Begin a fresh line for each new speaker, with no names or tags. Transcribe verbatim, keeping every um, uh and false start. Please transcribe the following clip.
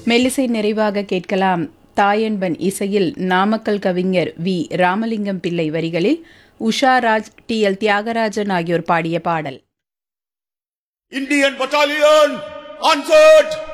மெல்லிசை நிறைவாக கேட்கலாம். தாயன்பன் இசையில் நாமக்கல் கவிஞர் வி ராமலிங்கம் பிள்ளை வரிகளில் உஷாராஜ், டி எல் தியாகராஜன் ஆகியோர் பாடிய பாடல்.
Indian battalion, answered!